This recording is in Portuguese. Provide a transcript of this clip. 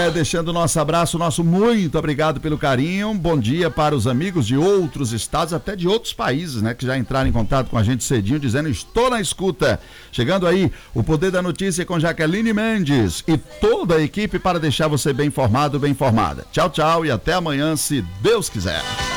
Deixando o nosso abraço, nosso muito obrigado pelo carinho. Bom dia para os amigos de outros estados, até de outros países, né? Que já entraram em contato com a gente cedinho, dizendo: estou na escuta. Chegando aí, o Poder da Notícia com Jaqueline Mendes e toda a equipe para deixar você bem informado, bem informada. Tchau, tchau e até amanhã, se Deus quiser.